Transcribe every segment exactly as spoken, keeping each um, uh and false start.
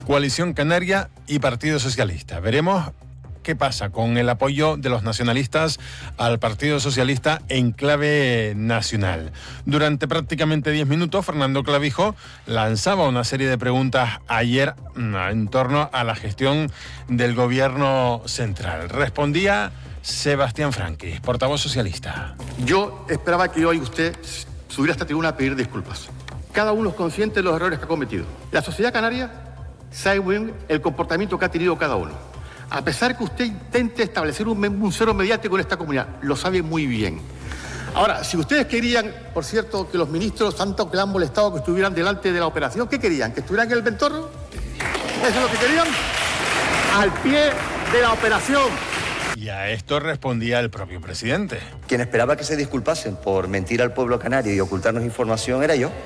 Coalición Canaria y Partido Socialista. Veremos qué pasa con el apoyo de los nacionalistas al Partido Socialista en clave nacional. Durante prácticamente diez minutos, Fernando Clavijo lanzaba una serie de preguntas ayer en torno a la gestión del gobierno central. Respondía Sebastián Franqui, portavoz socialista. Yo esperaba que hoy usted subiera a esta tribuna a pedir disculpas. Cada uno es consciente de los errores que ha cometido. La sociedad canaria sabe bien el comportamiento que ha tenido cada uno. A pesar que usted intente establecer un, un cero mediático en esta comunidad, lo sabe muy bien. Ahora, si ustedes querían, por cierto, que los ministros, tanto que le han molestado, que estuvieran delante de la operación, ¿qué querían? ¿Que estuvieran en el Ventorro? ¿Eso es lo que querían? Al pie de la operación. Y a esto respondía el propio presidente. Quien esperaba que se disculpasen por mentir al pueblo canario y ocultarnos información era yo.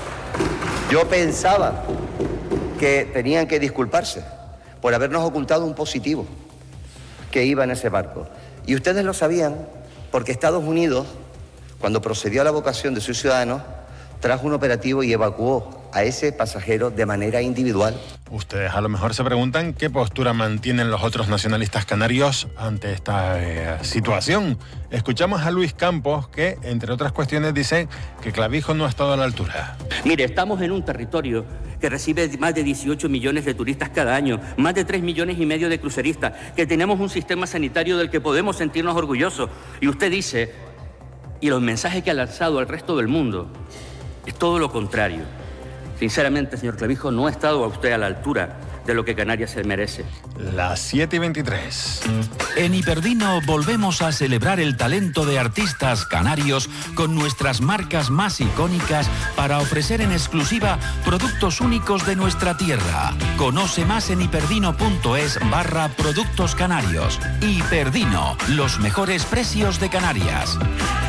Yo pensaba que tenían que disculparse por habernos ocultado un positivo que iba en ese barco. Y ustedes lo sabían porque Estados Unidos, cuando procedió a la evacuación de sus ciudadanos, trajo un operativo y evacuó a ese pasajero de manera individual. Ustedes a lo mejor se preguntan qué postura mantienen los otros nacionalistas canarios ante esta eh, situación. Escuchamos a Luis Campos que, entre otras cuestiones, dice que Clavijo no ha estado a la altura. Mire, estamos en un territorio que recibe más de dieciocho millones de turistas cada año, más de tres millones y medio de cruceristas, que tenemos un sistema sanitario del que podemos sentirnos orgullosos. Y usted dice, y los mensajes que ha lanzado al resto del mundo, es todo lo contrario. Sinceramente, señor Clavijo, no ha estado a usted a la altura de lo que Canarias se merece. Las siete y veintitrés. En Hiperdino volvemos a celebrar el talento de artistas canarios con nuestras marcas más icónicas para ofrecer en exclusiva productos únicos de nuestra tierra. Conoce más en hiperdino.es barra productos canarios. Hiperdino, los mejores precios de Canarias.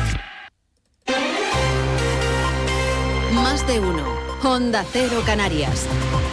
Más de uno. Onda Cero Canarias.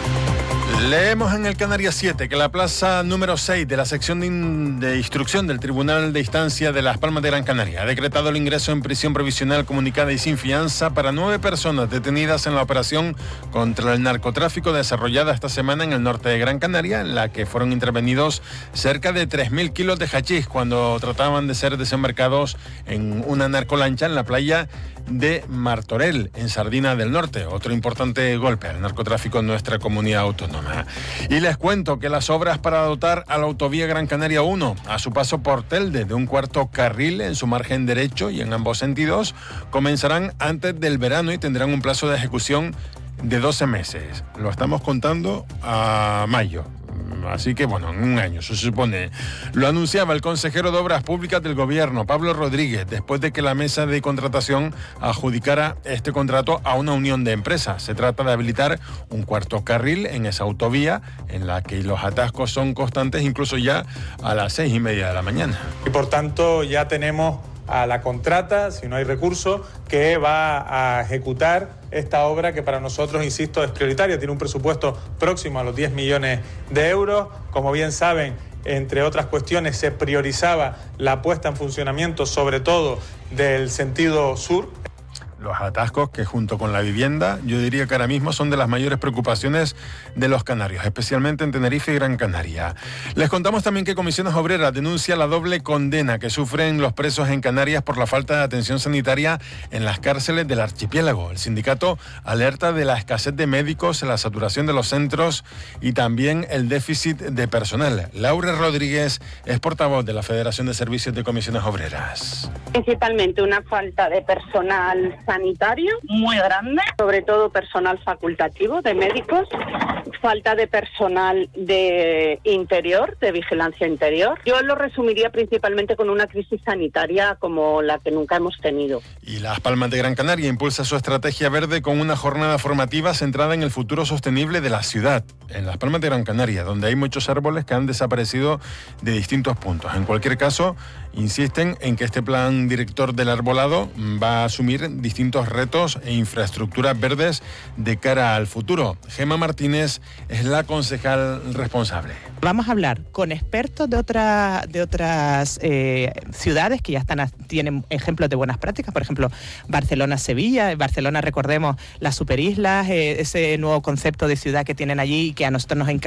Leemos en el Canarias siete que la plaza número seis de la sección de, in, de instrucción del Tribunal de Instancia de Las Palmas de Gran Canaria ha decretado el ingreso en prisión provisional comunicada y sin fianza para nueve personas detenidas en la operación contra el narcotráfico desarrollada esta semana en el norte de Gran Canaria, en la que fueron intervenidos cerca de tres mil kilos de hachís cuando trataban de ser desembarcados en una narcolancha en la playa de Martorell, en Sardina del Norte. Otro importante golpe al narcotráfico en nuestra comunidad autónoma. Y les cuento que las obras para dotar a la autovía Gran Canaria uno, a su paso por Telde, de un cuarto carril en su margen derecho y en ambos sentidos, comenzarán antes del verano y tendrán un plazo de ejecución de doce meses. Lo estamos contando a mayo. Así que, bueno, en un año, se supone. Lo anunciaba el consejero de Obras Públicas del Gobierno, Pablo Rodríguez, después de que la mesa de contratación adjudicara este contrato a una unión de empresas. Se trata de habilitar un cuarto carril en esa autovía, en la que los atascos son constantes, incluso ya a las seis y media de la mañana. Y por tanto, ya tenemos a la contrata, si no hay recursos, que va a ejecutar esta obra que para nosotros, insisto, es prioritaria. Tiene un presupuesto próximo a los diez millones de euros. Como bien saben, entre otras cuestiones, se priorizaba la puesta en funcionamiento, sobre todo del sentido sur. Los atascos que junto con la vivienda, yo diría que ahora mismo son de las mayores preocupaciones de los canarios, especialmente en Tenerife y Gran Canaria. Les contamos también que Comisiones Obreras denuncia la doble condena que sufren los presos en Canarias por la falta de atención sanitaria en las cárceles del archipiélago. El sindicato alerta de la escasez de médicos, la saturación de los centros y también el déficit de personal. Laura Rodríguez es portavoz de la Federación de Servicios de Comisiones Obreras. Principalmente una falta de personal sanitario muy grande, sobre todo personal facultativo de médicos, falta de personal de interior, de vigilancia interior. Yo lo resumiría principalmente con una crisis sanitaria como la que nunca hemos tenido. Y Las Palmas de Gran Canaria impulsa su estrategia verde con una jornada formativa centrada en el futuro sostenible de la ciudad, en Las Palmas de Gran Canaria, donde hay muchos árboles que han desaparecido de distintos puntos. En cualquier caso, insisten en que este plan director del arbolado va a asumir distintos distintos retos e infraestructuras verdes de cara al futuro. Gemma Martínez es la concejal responsable. Vamos a hablar con expertos de, otra, de otras eh, ciudades que ya están tienen ejemplos de buenas prácticas, por ejemplo, Barcelona-Sevilla. Barcelona, recordemos, las superislas, eh, ese nuevo concepto de ciudad que tienen allí y que a nosotros nos encanta.